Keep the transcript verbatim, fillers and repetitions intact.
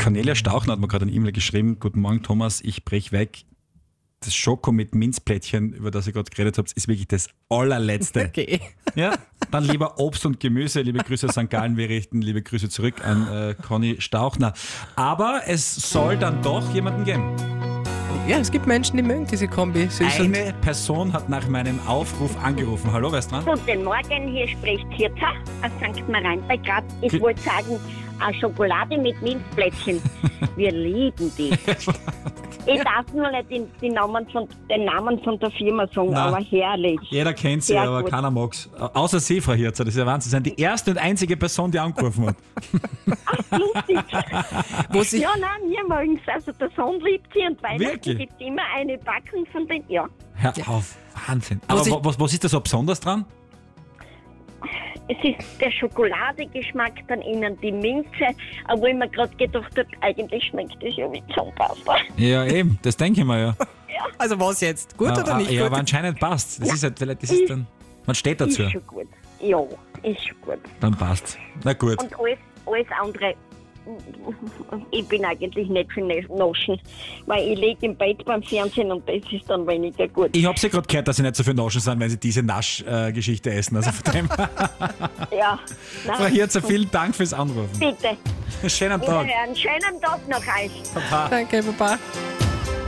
Cornelia Stauchner hat mir gerade eine E-Mail geschrieben. Guten Morgen, Thomas, ich brech weg. Das Schoko mit Minzplättchen, über das ihr gerade geredet habt, ist wirklich das allerletzte. Okay. Ja, dann lieber Obst und Gemüse. Liebe Grüße aus Sankt Gallen. Wir richten liebe Grüße zurück an äh, Conny Stauchner. Aber es soll dann doch jemanden geben. Ja, es gibt Menschen, die mögen diese Kombi. Süß und Eine Person hat nach meinem Aufruf angerufen. Hallo, wer ist dran? Guten Morgen, hier spricht Hirza aus Sankt Marein bei Graz. Ich Ge- wollte sagen, eine Schokolade mit Minzplättchen. Wir lieben die. Ich darf nur nicht den, den, Namen von, den Namen von der Firma sagen, Na. aber herrlich. Jeder kennt sie, Sehr aber gut. keiner mag's. Außer Sie, Frau Hirzer, das ist ja Wahnsinn. Sie sind die erste und einzige Person, die angerufen hat. Lustig. wo sich Ja, nein, wir mögen es. Also der Sohn liebt sie und Weihnachten Wirklich? gibt es immer eine Packung von den, ja. Hör auf, Wahnsinn. Aber ich- wa- was, was ist da so besonders dran? Es ist der Schokoladegeschmack, dann innen die Minze, aber ich mir gerade gedacht habe, eigentlich schmeckt das ja wie Zahnpasta. Ja, eben, das denke ich mir ja. Also was jetzt? Gut ja, oder nicht ja, gut? aber anscheinend passt. Das ist halt, vielleicht, das ist dann, man steht dazu, Ist schon gut. Ja, ist schon gut. dann passt. Na gut. Und alles, alles andere, ich bin eigentlich nicht für Naschen, weil ich liege im Bett beim Fernsehen und das ist dann weniger gut. Ich habe ja gerade gehört, dass Sie nicht so viel Naschen sind, wenn Sie diese Nasch-Geschichte essen. Also von dem. Ja, nein, Frau Hirzer, vielen Dank fürs Anrufen. bitte. Schönen Tag. Wiederhören. Schönen Tag noch euch. Baba. Danke, Papa.